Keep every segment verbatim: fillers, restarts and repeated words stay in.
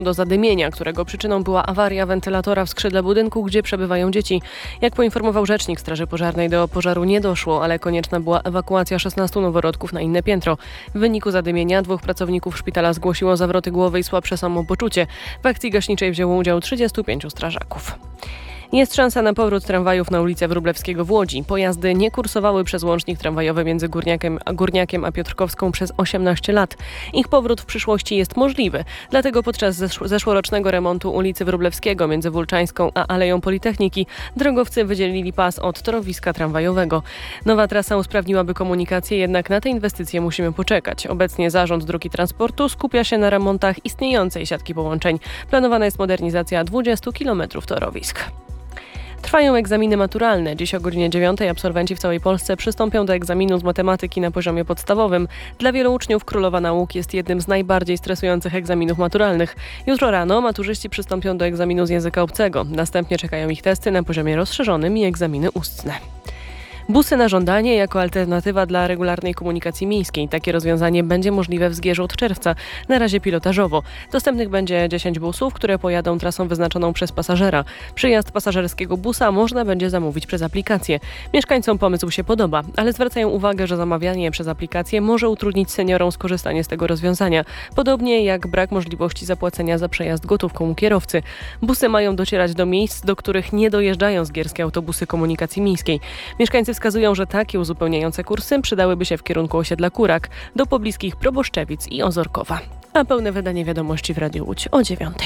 do zadymienia, którego przyczyną była awaria wentylatora w skrzydle budynku, gdzie przebywają dzieci. Jak poinformował rzecznik Straży Pożarnej, do pożaru nie doszło, ale konieczna była ewakuacja szesnastu noworodków na inne piętro. W wyniku zadymienia dwóch pracowników szpitala zgłosiło zawroty głowy i słabsze samopoczucie. W akcji gaśniczej wzięło udział trzydziestu pięciu strażaków. Jest szansa na powrót tramwajów na ulicę Wróblewskiego w Łodzi. Pojazdy nie kursowały przez łącznik tramwajowy między Górniakiem, Górniakiem a Piotrkowską przez osiemnaście lat. Ich powrót w przyszłości jest możliwy. Dlatego podczas zesz- zeszłorocznego remontu ulicy Wróblewskiego między Wólczańską a Aleją Politechniki drogowcy wydzielili pas od torowiska tramwajowego. Nowa trasa usprawniłaby komunikację, jednak na te inwestycje musimy poczekać. Obecnie Zarząd Dróg i Transportu skupia się na remontach istniejącej siatki połączeń. Planowana jest modernizacja dwudziestu kilometrów torowisk. Trwają egzaminy maturalne. Dziś o godzinie dziewiątej absolwenci w całej Polsce przystąpią do egzaminu z matematyki na poziomie podstawowym. Dla wielu uczniów Królowa Nauk jest jednym z najbardziej stresujących egzaminów maturalnych. Jutro rano maturzyści przystąpią do egzaminu z języka obcego. Następnie czekają ich testy na poziomie rozszerzonym i egzaminy ustne. Busy na żądanie jako alternatywa dla regularnej komunikacji miejskiej. Takie rozwiązanie będzie możliwe w Zgierzu od czerwca, na razie pilotażowo. Dostępnych będzie dziesięć busów, które pojadą trasą wyznaczoną przez pasażera. Przyjazd pasażerskiego busa można będzie zamówić przez aplikację. Mieszkańcom pomysł się podoba, ale zwracają uwagę, że zamawianie przez aplikację może utrudnić seniorom skorzystanie z tego rozwiązania. Podobnie jak brak możliwości zapłacenia za przejazd gotówką u kierowcy. Busy mają docierać do miejsc, do których nie dojeżdżają zgierskie autobusy komunikacji miejskiej. Mieszkańcy wskazują, że takie uzupełniające kursy przydałyby się w kierunku osiedla Kurak, do pobliskich Proboszczewic i Ozorkowa. A pełne wydanie wiadomości w Radiu Łódź o dziewiątej.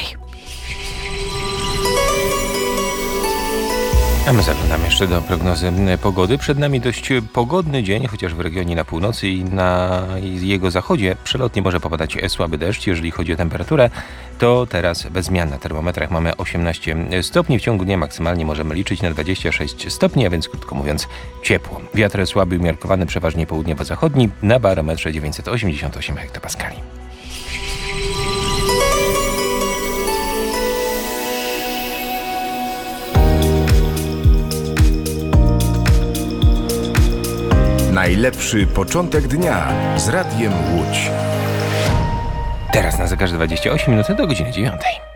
A my zaglądamy jeszcze do prognozy pogody. Przed nami dość pogodny dzień, chociaż w regionie na północy i na jego zachodzie przelotnie może popadać słaby deszcz. Jeżeli chodzi o temperaturę, to teraz bez zmian. Na termometrach mamy osiemnaście stopni. W ciągu dnia maksymalnie możemy liczyć na dwadzieścia sześć stopni, a więc krótko mówiąc ciepło. Wiatr słaby umiarkowany, przeważnie południowo-zachodni, na barometrze dziewięćset osiemdziesiąt osiem hektopaskali. Najlepszy początek dnia z Radiem Łódź. Teraz na zegarze dwadzieścia osiem minut do godziny dziewiątej.